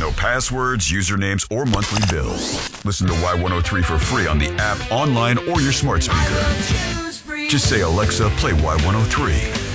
No passwords, usernames, or monthly bills. Listen to Y103 for free on the app, online, or your smart speaker. Just say, Alexa, play Y103.